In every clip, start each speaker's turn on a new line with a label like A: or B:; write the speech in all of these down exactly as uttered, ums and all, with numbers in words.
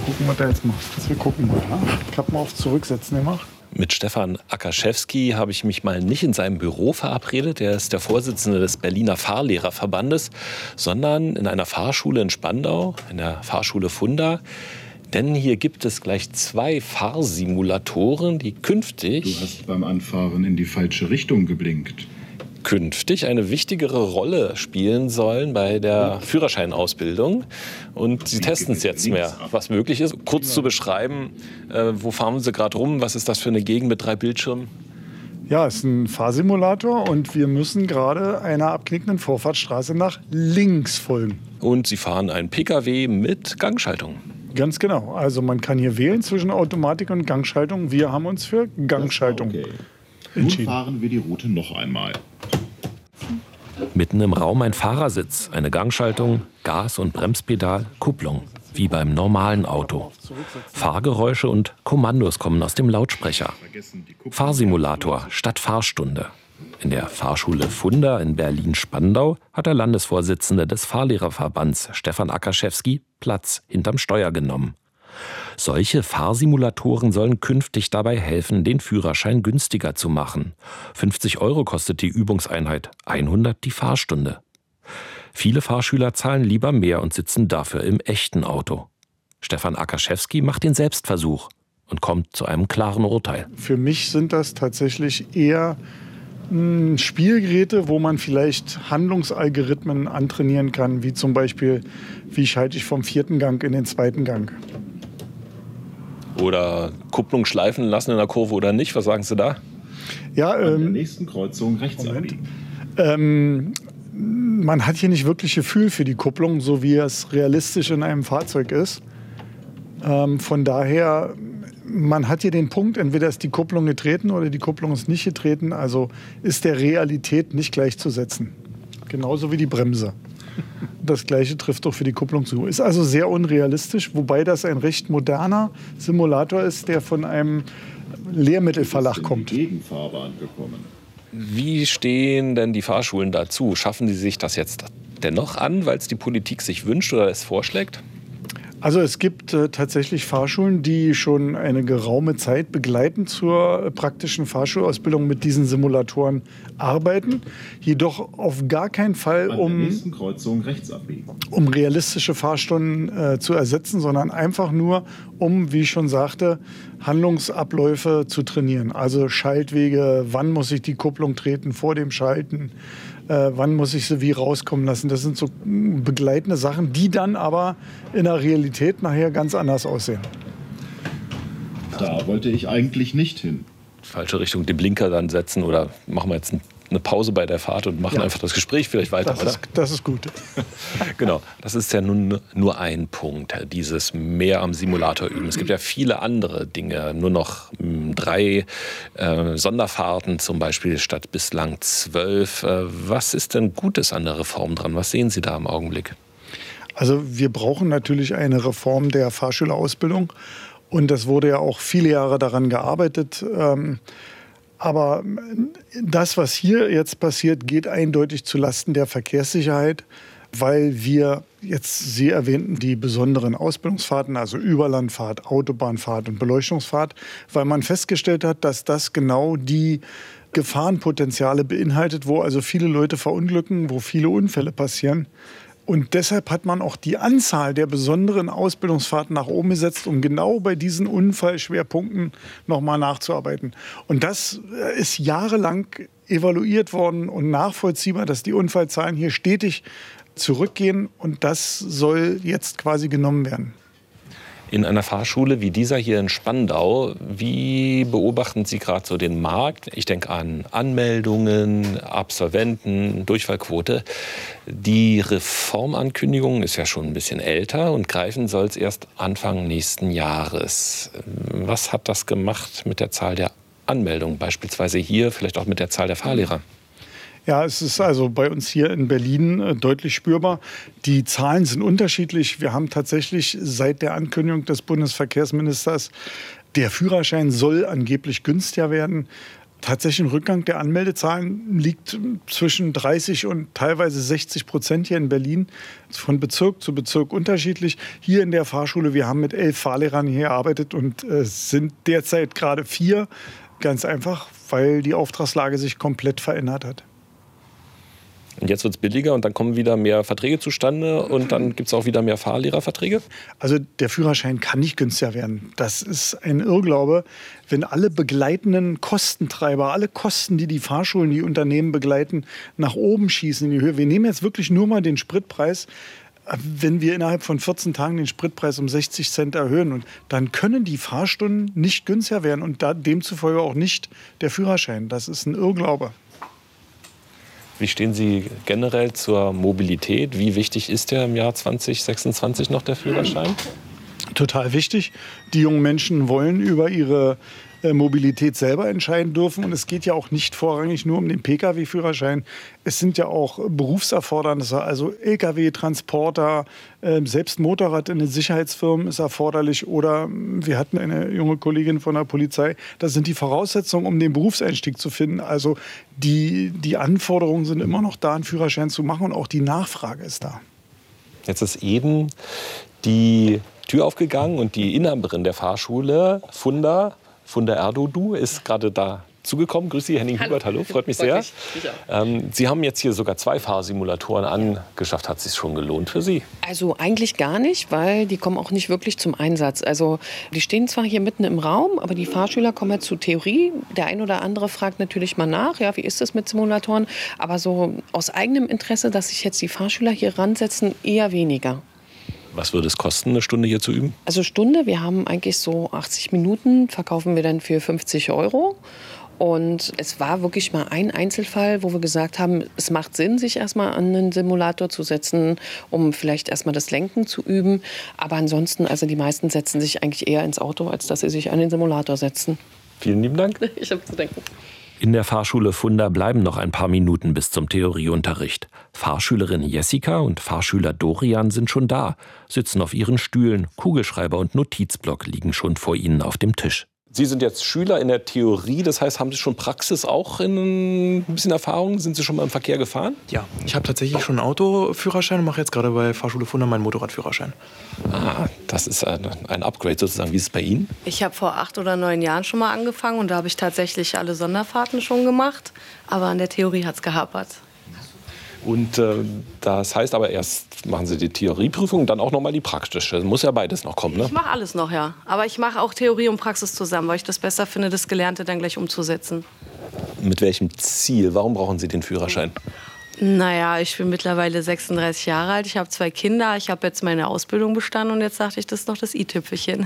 A: gucken, was er jetzt macht. Wir gucken mal. Ja? Klappen auf Zurücksetzen gemacht.
B: Mit Stefan Akaschewski habe ich mich mal nicht in seinem Büro verabredet. Er ist der Vorsitzende des Berliner Fahrlehrerverbandes, sondern in einer Fahrschule in Spandau, in der Fahrschule Funda. Denn hier gibt es gleich zwei Fahrsimulatoren, die künftig...
C: Du hast beim Anfahren in die falsche Richtung geblinkt.
B: künftig eine wichtigere Rolle spielen sollen bei der Führerscheinausbildung. Und Sie testen es jetzt mehr, was möglich ist. Kurz zu beschreiben, äh, wo fahren Sie gerade rum? Was ist das für eine Gegend mit drei Bildschirmen?
A: Ja, es ist ein Fahrsimulator und wir müssen gerade einer abknickenden Vorfahrtsstraße nach links folgen.
B: Und Sie fahren einen Pkw mit Gangschaltung.
A: Ganz genau. Also man kann hier wählen zwischen Automatik und Gangschaltung. Wir haben uns für Gangschaltung
C: okay. Nun fahren wir die Route noch einmal.
B: Mitten im Raum ein Fahrersitz, eine Gangschaltung, Gas- und Bremspedal, Kupplung, wie beim normalen Auto. Fahrgeräusche und Kommandos kommen aus dem Lautsprecher. Fahrsimulator statt Fahrstunde. In der Fahrschule Funda in Berlin-Spandau hat der Landesvorsitzende des Fahrlehrerverbands, Stefan Akaschewski, Platz hinterm Steuer genommen. Solche Fahrsimulatoren sollen künftig dabei helfen, den Führerschein günstiger zu machen. fünfzig Euro kostet die Übungseinheit, hundert die Fahrstunde. Viele Fahrschüler zahlen lieber mehr und sitzen dafür im echten Auto. Stefan Akaschewski macht den Selbstversuch und kommt zu einem klaren Urteil.
A: Für mich sind das tatsächlich eher mh, Spielgeräte, wo man vielleicht Handlungsalgorithmen antrainieren kann, wie zum Beispiel, wie schalte ich vom vierten Gang in den zweiten Gang.
B: Oder Kupplung schleifen lassen in der Kurve oder nicht? Was sagen Sie da?
A: Ja, ähm,
C: An der nächsten Kreuzung rechts abbiegen.
A: Ähm, man hat hier nicht wirklich Gefühl für die Kupplung, so wie es realistisch in einem Fahrzeug ist. Ähm, von daher, man hat hier den Punkt, entweder ist die Kupplung getreten oder die Kupplung ist nicht getreten. Also ist der Realität nicht gleichzusetzen. Genauso wie die Bremse. Das Gleiche trifft auch für die Kupplung zu. Ist also sehr unrealistisch, wobei das ein recht moderner Simulator ist, der von einem Lehrmittelverlag kommt.
C: Gegenfahrbahn gekommen.
B: Wie stehen denn die Fahrschulen dazu? Schaffen sie sich das jetzt dennoch an, weil es die Politik sich wünscht oder es vorschlägt?
A: Also es gibt äh, tatsächlich Fahrschulen, die schon eine geraume Zeit begleitend zur äh, praktischen Fahrschulausbildung mit diesen Simulatoren arbeiten. Jedoch auf gar keinen Fall,
C: An der
A: um,
C: nächsten Kreuzung rechts abbiegen.
A: um realistische Fahrstunden äh, zu ersetzen, sondern einfach nur, um, wie ich schon sagte, Handlungsabläufe zu trainieren. Also Schaltwege, wann muss ich die Kupplung treten vor dem Schalten, äh, wann muss ich sie wie rauskommen lassen. Das sind so begleitende Sachen, die dann aber in der Realität nachher ganz anders aussehen.
C: Da wollte ich eigentlich nicht hin.
B: Falsche Richtung, den Blinker dann setzen oder machen wir jetzt eine Pause bei der Fahrt und machen
A: Ja.
B: einfach das Gespräch vielleicht weiter,
A: Das
B: oder?
A: ist, das ist gut.
B: Genau, das ist ja nun nur ein Punkt, dieses mehr am Simulator üben. Es gibt ja viele andere Dinge, nur noch mh, drei äh, Sonderfahrten zum Beispiel statt bislang zwölf. Äh, was ist denn Gutes an der Reform dran? Was sehen Sie da im Augenblick?
A: Also wir brauchen natürlich eine Reform der Fahrschülerausbildung und das wurde ja auch viele Jahre daran gearbeitet. Ähm, aber das, was hier jetzt passiert, geht eindeutig zulasten der Verkehrssicherheit, weil wir jetzt, Sie erwähnten, die besonderen Ausbildungsfahrten, also Überlandfahrt, Autobahnfahrt und Beleuchtungsfahrt, weil man festgestellt hat, dass das genau die Gefahrenpotenziale beinhaltet, wo also viele Leute verunglücken, wo viele Unfälle passieren. Und deshalb hat man auch die Anzahl der besonderen Ausbildungsfahrten nach oben gesetzt, um genau bei diesen Unfallschwerpunkten nochmal nachzuarbeiten. Und das ist jahrelang evaluiert worden und nachvollziehbar, dass die Unfallzahlen hier stetig zurückgehen. Und das soll jetzt quasi genommen werden.
B: In einer Fahrschule wie dieser hier in Spandau, wie beobachten Sie gerade so den Markt? Ich denke an Anmeldungen, Absolventen, Durchfallquote. Die Reformankündigung ist ja schon ein bisschen älter und greifen soll es erst Anfang nächsten Jahres. Was hat das gemacht mit der Zahl der Anmeldungen, beispielsweise hier, vielleicht auch mit der Zahl der Fahrlehrer?
A: Ja, es ist also bei uns hier in Berlin äh, deutlich spürbar. Die Zahlen sind unterschiedlich. Wir haben tatsächlich seit der Ankündigung des Bundesverkehrsministers, der Führerschein soll angeblich günstiger werden, tatsächlich ein Rückgang der Anmeldezahlen liegt zwischen dreißig und teilweise sechzig Prozent hier in Berlin. Von Bezirk zu Bezirk unterschiedlich. Hier in der Fahrschule, wir haben mit elf Fahrlehrern hier gearbeitet und äh, sind derzeit gerade vier. Ganz einfach, weil die Auftragslage sich komplett verändert hat.
B: Und jetzt wird es billiger und dann kommen wieder mehr Verträge zustande und dann gibt es auch wieder mehr Fahrlehrerverträge?
A: Also der Führerschein kann nicht günstiger werden. Das ist ein Irrglaube. Wenn alle begleitenden Kostentreiber, alle Kosten, die die Fahrschulen, die Unternehmen begleiten, nach oben schießen in die Höhe. Wir nehmen jetzt wirklich nur mal den Spritpreis. Wenn wir innerhalb von vierzehn Tagen den Spritpreis um sechzig Cent erhöhen, und dann können die Fahrstunden nicht günstiger werden und da demzufolge auch nicht der Führerschein. Das ist ein Irrglaube.
B: Wie stehen Sie generell zur Mobilität? Wie wichtig ist der im Jahr zwanzig sechsundzwanzig noch, der Führerschein?
A: Total wichtig. Die jungen Menschen wollen über ihre äh, Mobilität selber entscheiden dürfen. Und es geht ja auch nicht vorrangig nur um den Pkw-Führerschein. Es sind ja auch Berufserfordernisse, also L K W-Transporter, äh, selbst Motorrad in den Sicherheitsfirmen ist erforderlich. Oder wir hatten eine junge Kollegin von der Polizei. Das sind die Voraussetzungen, um den Berufseinstieg zu finden. Also die, die Anforderungen sind immer noch da, einen Führerschein zu machen. Und auch die Nachfrage ist da.
B: Jetzt ist eben die Tür aufgegangen und die Inhaberin der Fahrschule, Funda, Funda Erdoğdu, ist gerade da zugekommen. Grüß Sie, Henning Hubert, hallo, freut mich sehr. Ähm, Sie haben jetzt hier sogar zwei Fahrsimulatoren angeschafft. Hat es sich schon gelohnt für Sie?
D: Also eigentlich gar nicht, weil die kommen auch nicht wirklich zum Einsatz. Also die stehen zwar hier mitten im Raum, aber die Fahrschüler kommen ja zur Theorie. Der ein oder andere fragt natürlich mal nach, ja, wie ist das mit Simulatoren? Aber so aus eigenem Interesse, dass sich jetzt die Fahrschüler hier ransetzen, eher weniger.
B: Was würde es kosten, eine Stunde hier zu üben?
D: Also Stunde, wir haben eigentlich so achtzig Minuten, verkaufen wir dann für fünfzig Euro. Und es war wirklich mal ein Einzelfall, wo wir gesagt haben, es macht Sinn, sich erstmal an einen Simulator zu setzen, um vielleicht erstmal das Lenken zu üben. Aber ansonsten, also die meisten setzen sich eigentlich eher ins Auto, als dass sie sich an den Simulator setzen.
B: Vielen lieben Dank.
D: Ich habe zu denken.
B: In der Fahrschule Funda bleiben noch ein paar Minuten bis zum Theorieunterricht. Fahrschülerin Jessica und Fahrschüler Dorian sind schon da, sitzen auf ihren Stühlen, Kugelschreiber und Notizblock liegen schon vor ihnen auf dem Tisch. Sie sind jetzt Schüler in der Theorie, das heißt, haben Sie schon Praxis auch in ein bisschen Erfahrung? Sind Sie schon mal im Verkehr gefahren?
E: Ja, ich habe tatsächlich schon einen Autoführerschein und mache jetzt gerade bei Fahrschule Funda meinen Motorradführerschein.
B: Ah, das ist ein, ein Upgrade sozusagen. Wie ist es bei Ihnen?
F: Ich habe vor acht oder neun Jahren schon mal angefangen und da habe ich tatsächlich alle Sonderfahrten schon gemacht. Aber an der Theorie hat es gehapert.
B: Und äh, das heißt aber, erst machen Sie die Theorieprüfung, dann auch noch mal die praktische. Muss ja beides noch kommen, ne?
F: Ich mache alles noch, ja. Aber ich mache auch Theorie und Praxis zusammen, weil ich das besser finde, das Gelernte dann gleich umzusetzen.
B: Mit welchem Ziel? Warum brauchen Sie den Führerschein?
F: Naja, ich bin mittlerweile sechsunddreißig Jahre alt. Ich habe zwei Kinder. Ich habe jetzt meine Ausbildung bestanden und jetzt dachte ich, das ist noch das i-Tüpfelchen.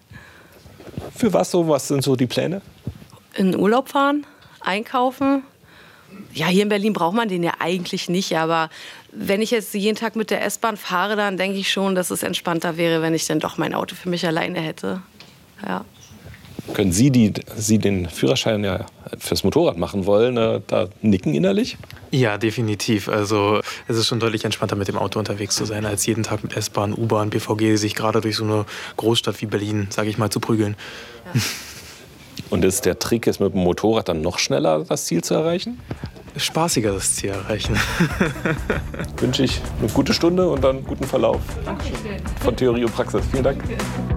B: Für was so? Was sind so die Pläne?
F: In den Urlaub fahren, einkaufen. Ja, hier in Berlin braucht man den ja eigentlich nicht, aber wenn ich jetzt jeden Tag mit der S-Bahn fahre, dann denke ich schon, dass es entspannter wäre, wenn ich dann doch mein Auto für mich alleine hätte. Ja.
B: Können Sie, die Sie den Führerschein ja fürs Motorrad machen wollen, äh, da nicken innerlich?
E: Ja, definitiv. Also es ist schon deutlich entspannter, mit dem Auto unterwegs zu sein, als jeden Tag mit S-Bahn, U-Bahn, B V G sich gerade durch so eine Großstadt wie Berlin, sage ich mal, zu prügeln.
F: Ja.
B: Und ist der Trick, ist mit dem Motorrad dann noch schneller das Ziel zu erreichen?
E: Spaßiger das Ziel erreichen.
B: Wünsche ich eine gute Stunde und dann einen guten Verlauf von Theorie und Praxis. Vielen Dank.